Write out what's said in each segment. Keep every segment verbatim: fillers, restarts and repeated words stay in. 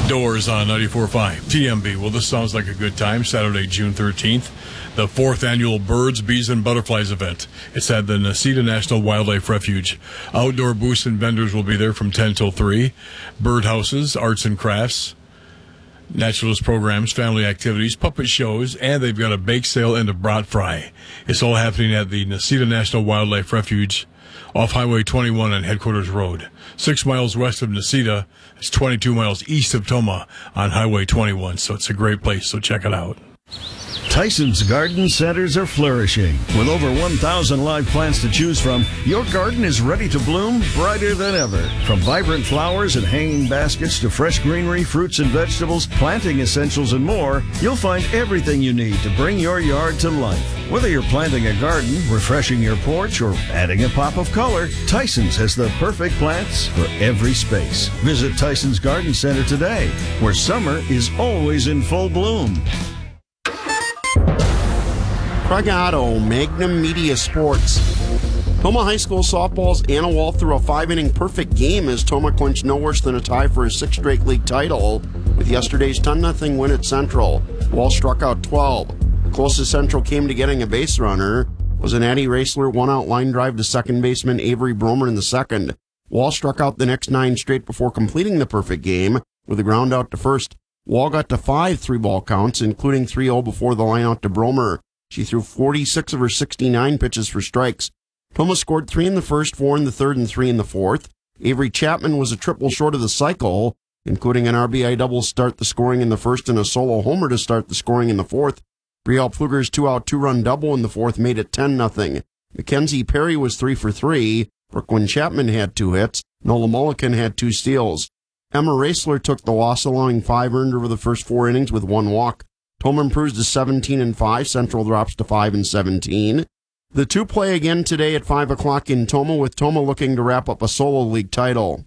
Doors on ninety-four point five T M B. Well, this sounds like a good time. Saturday, June thirteenth, the fourth annual Birds, Bees, and Butterflies event. It's at the Necedah National Wildlife Refuge. Outdoor booths and vendors will be there from ten till three. Birdhouses, arts and crafts, naturalist programs, family activities, puppet shows, and they've got a bake sale and a brat fry. It's all happening at the Necedah National Wildlife Refuge off Highway twenty-one on Headquarters Road. Six miles west of Necedah. It's twenty-two miles east of Tomah on Highway twenty-one, so it's a great place, so check it out. Tyson's Garden Centers are flourishing. With over one thousand live plants to choose from, your garden is ready to bloom brighter than ever. From vibrant flowers and hanging baskets to fresh greenery, fruits and vegetables, planting essentials, and more, you'll find everything you need to bring your yard to life. Whether you're planting a garden, refreshing your porch, or adding a pop of color, Tyson's has the perfect plants for every space. Visit Tyson's Garden Center today, where summer is always in full bloom. Craig Otto, Magnum Media Sports. Tomah High School softball's Anna Wall threw a five-inning perfect game as Tomah clinched no worse than a tie for his sixth straight league title with yesterday's ten nothing win at Central. Wall struck out twelve. The closest Central came to getting a base runner was an Addie Raessler one-out line drive to second baseman Avery Bromer in the second. Wall struck out the next nine straight before completing the perfect game with a ground out to first. Wall got to five three-ball counts, including three oh before the line out to Bromer. She threw forty-six of her sixty-nine pitches for strikes. Tomah scored three in the first, four in the third, and three in the fourth. Avery Chapman was a triple short of the cycle, including an R B I double to start the scoring in the first and a solo homer to start the scoring in the fourth. Brielle Pfluger's two-out, two-run double in the fourth made it ten nothing. Mackenzie Perry was three for three. Brooklyn Chapman had two hits. Nola Mulliken had two steals. Emma Raessler took the loss, allowing five earned over the first four innings with one walk. Tomah improves to seventeen and five. Central drops to five and seventeen. The two play again today at five o'clock in Tomah, with Tomah looking to wrap up a solo league title.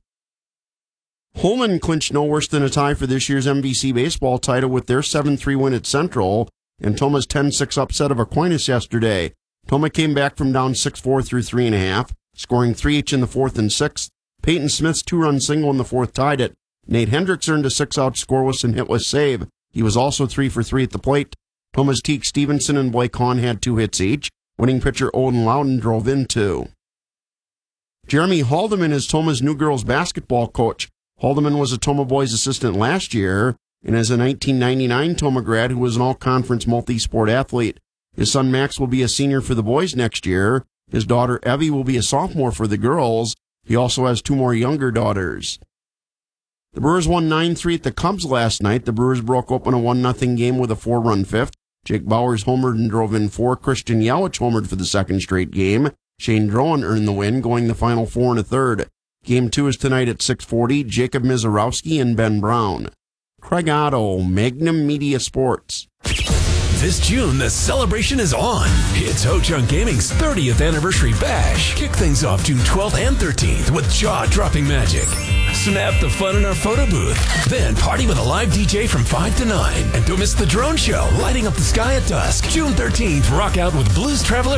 Holman clinched no worse than a tie for this year's M V C baseball title with their seven three win at Central and Tomah's ten six upset of Aquinas yesterday. Tomah came back from down six four through three and a half, scoring three each in the fourth and sixth. Peyton Smith's two-run single in the fourth tied it. Nate Hendricks earned a six-out scoreless and hitless save. He was also three for three at the plate. Tomah's Teek Stevenson and Blake Hahn had two hits each. Winning pitcher Odin Loudon drove in two. Jeremy Haldeman is Tomah's new girls basketball coach. Haldeman was a Tomah boys assistant last year and is a nineteen ninety-nine Tomah grad who was an all-conference multi-sport athlete. His son Max will be a senior for the boys next year. His daughter Evie will be a sophomore for the girls. He also has two more younger daughters. The Brewers won nine three at the Cubs last night. The Brewers broke open a one nothing game with a four-run fifth. Jake Bowers homered and drove in four. Christian Yelich homered for the second straight game. Shane Drowan earned the win, going the final four and a third. Game two is tonight at six forty. Jacob Mizorowski and Ben Brown. Craig Otto, Magnum Media Sports. This June, the celebration is on. It's Ho-Chunk Gaming's thirtieth anniversary bash. Kick things off June twelfth and thirteenth with jaw-dropping magic. Snap the fun in our photo booth. Then party with a live D J from five to nine. And don't miss the drone show, lighting up the sky at dusk. June thirteenth, rock out with Blues Traveler